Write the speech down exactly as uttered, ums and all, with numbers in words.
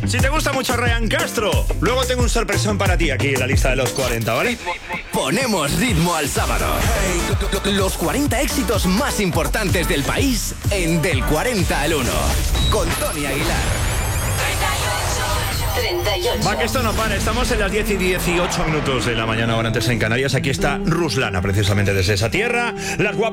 Si te gusta mucho Ryan Castro, luego tengo un sorpresón para ti aquí en la lista de los cuarenta, ¿vale? Ponemos ritmo al sábado. Los cuarenta éxitos más importantes del país en Del cuarenta al uno. Con Tony Aguilar. treinta y ocho. Va, que esto no para. Estamos en las diez y dieciocho minutos de la mañana, ahora antes en Canarias. Aquí está Ruslana, precisamente desde esa tierra. Las guapas